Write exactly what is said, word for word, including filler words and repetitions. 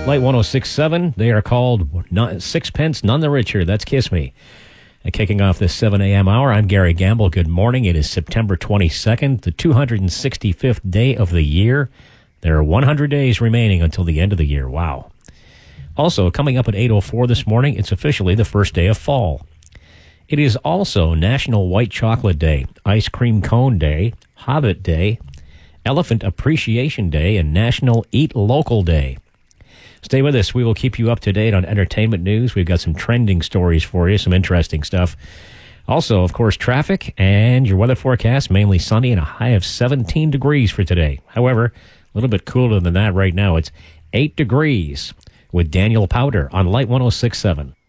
Light one oh six point seven, they are called not, Sixpence None the Richer. That's Kiss Me. And kicking off this seven a.m. hour, I'm Gary Gamble. Good morning. It is September twenty-second, the two hundred sixty-fifth day of the year. There are one hundred days remaining until the end of the year. Wow. Also, coming up at eight oh four this morning, it's officially the first day of fall. It is also National White Chocolate Day, Ice Cream Cone Day, Hobbit Day, Elephant Appreciation Day, and National Eat Local Day. Stay with us. We will keep you up to date on entertainment news. We've got some trending stories for you, some interesting stuff. Also, of course, traffic and your weather forecast, mainly sunny and a high of seventeen degrees for today. However, a little bit cooler than that right now. It's eight degrees with Daniel Powder on Light one oh six point seven.